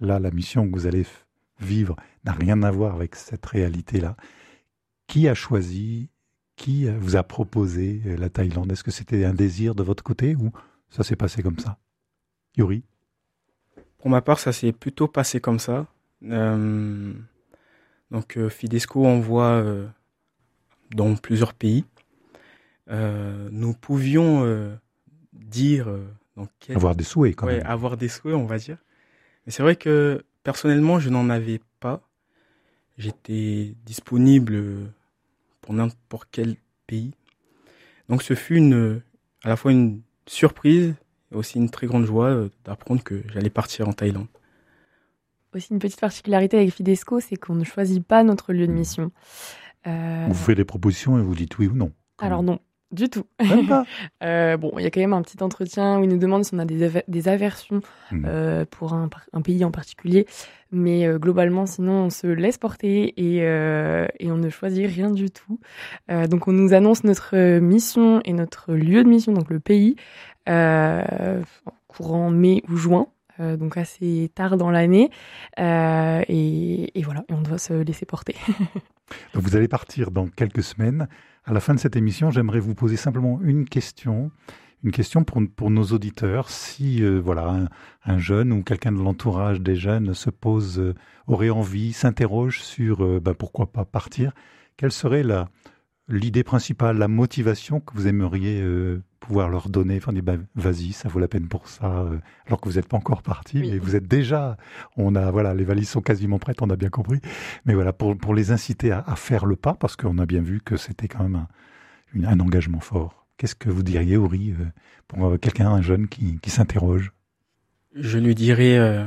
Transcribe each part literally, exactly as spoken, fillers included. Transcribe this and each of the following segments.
là, la mission que vous allez f- vivre n'a rien à voir avec cette réalité-là. Qui a choisi, qui euh, vous a proposé euh, la Thaïlande? Est-ce que c'était un désir de votre côté ou ça s'est passé comme ça? Yuri? Pour ma part, ça s'est plutôt passé comme ça. Euh, donc, euh, Fidesco envoie euh, dans plusieurs pays. Euh, nous pouvions euh, dire euh, dans quel... Avoir des souhaits quand ouais, même. avoir des souhaits, on va dire. Mais c'est vrai que personnellement, je n'en avais pas. J'étais disponible pour n'importe quel pays. Donc, ce fut une, à la fois une surprise et aussi une très grande joie euh, d'apprendre que j'allais partir en Thaïlande. Aussi, une petite particularité avec Fidesco, c'est qu'on ne choisit pas notre lieu de mission. Euh, On vous fait des propositions et vous dites oui ou non. quand Alors même. non, du tout. Même pas. Euh, bon, il y a quand même un petit entretien où ils nous demandent si on a des, aver- des aversions Mhm. euh, pour un, par- un pays en particulier. Mais euh, globalement, sinon, on se laisse porter et, euh, et on ne choisit rien du tout. Euh, donc, on nous annonce notre mission et notre lieu de mission, donc le pays, euh, courant mai ou juin. Euh, donc assez tard dans l'année. Euh, et, et voilà, et on doit se laisser porter. Donc vous allez partir dans quelques semaines. À la fin de cette émission, j'aimerais vous poser simplement une question, une question pour, pour nos auditeurs. Si euh, voilà un, un jeune ou quelqu'un de l'entourage des jeunes se pose, euh, aurait envie, s'interroge sur euh, ben, pourquoi pas partir, quelle serait la, l'idée principale, la motivation que vous aimeriez euh, pouvoir leur donner? Enfin, dire, ben, vas-y, ça vaut la peine pour ça, euh, alors que vous n'êtes pas encore parti, Oui. mais vous êtes déjà, on a, voilà, les valises sont quasiment prêtes, on a bien compris. Mais voilà, pour, pour les inciter à, à faire le pas, parce qu'on a bien vu que c'était quand même un, une- un engagement fort. Qu'est-ce que vous diriez, Uri, euh, pour euh, quelqu'un, un jeune qui, qui s'interroge? Je lui dirais euh,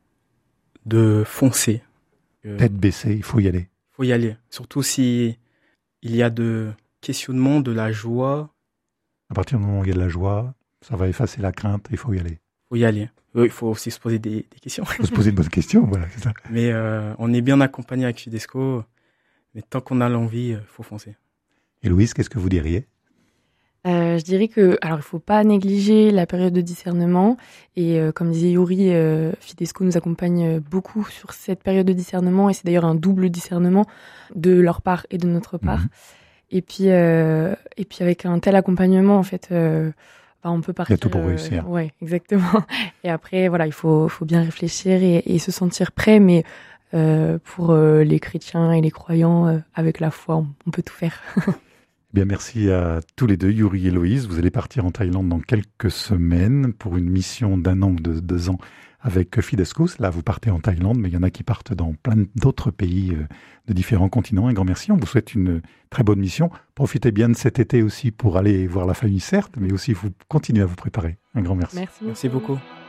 de foncer. Il Tête baissée, il faut y aller. faut y aller. Surtout si il y a de questionnement, de la joie, À partir du moment où il y a de la joie, ça va effacer la crainte, il faut y aller. faut y aller. Oui, il faut aussi se poser des, des questions. Il faut se poser de bonnes questions, voilà, c'est ça. Mais euh, on est bien accompagné avec Fidesco. Mais tant qu'on a l'envie, il faut foncer. Et Louise, qu'est-ce que vous diriez? Euh, je dirais que, alors, il faut pas négliger la période de discernement. Et euh, comme disait Yuri, euh, Fidesco nous accompagne beaucoup sur cette période de discernement. Et c'est d'ailleurs un double discernement de leur part et de notre part. Mhm. Et puis, euh, et puis avec un tel accompagnement, en fait, euh, bah, on peut partir. tout pour réussir. Ouais, exactement. Et après, voilà, il faut, faut bien réfléchir et, et se sentir prêt. Mais euh, pour euh, les chrétiens et les croyants, euh, avec la foi, on, on peut tout faire. Bien, merci à tous les deux, Yuri et Loïse. Vous allez partir en Thaïlande dans quelques semaines pour une mission d'un an ou de deux ans avec Fidesco. Là, vous partez en Thaïlande, mais il y en a qui partent dans plein d'autres pays euh, de différents continents. Un grand merci. On vous souhaite une très bonne mission. Profitez bien de cet été aussi pour aller voir la famille, certes, mais aussi vous continuez à vous préparer. Un grand merci. Merci. Merci beaucoup.